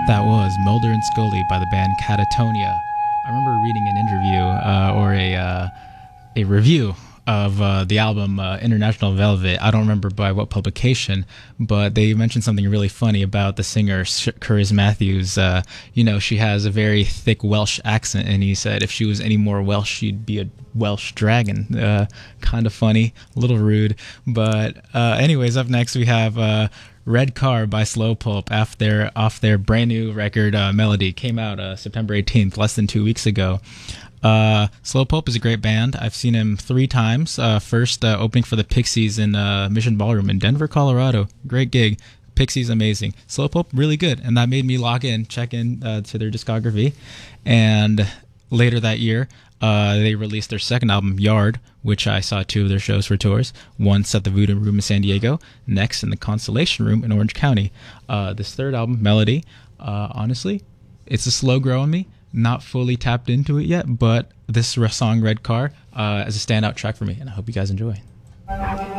That was Mulder and Scully by the band Catatonia. I remember reading an interview or a review of the album International Velvet. I don't remember by what publication, but they mentioned something really funny about the singer Curtis Matthews. She has a very thick Welsh accent, and he said if she was any more Welsh, she'd be a Welsh dragon. Kind of funny, a little rude. But anyways, up next we have Red Car by Slow Pulp off their brand new record Melody. Came out September 18th, less than 2 weeks ago. Slow Pulp is a great band. I've seen him 3 times. First opening for the Pixies in Mission Ballroom in Denver, Colorado. Great gig. Pixies amazing. Slow Pulp really good, and that made me check in to their discography. And later that year, they released their second album, Yard, which I saw 2 of their shows for tours. Once at the Voodoo Room in San Diego, next in the Constellation Room in Orange County. This third album, Melody, honestly, it's a slow grow on me. Not fully tapped into it yet, but this song, Red Car, is a standout track for me, and I hope you guys enjoy.